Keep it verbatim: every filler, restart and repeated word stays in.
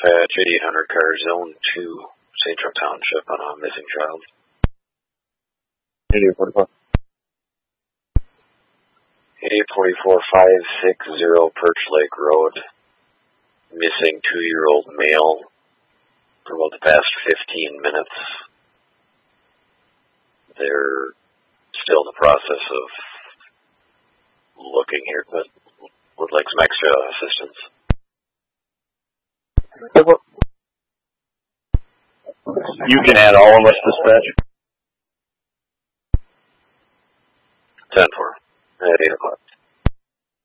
Dispatch, eighty-eight hundred car, zone two, Saint John Township on a missing child. eighty-eight forty-four. eighty-eight forty-four, five sixty Perch Lake Road. Missing two-year-old male for about the past fifteen minutes. They're still in the process of looking here, but would like some extra assistance. You can add all of us, dispatch. ten four at eight o'clock.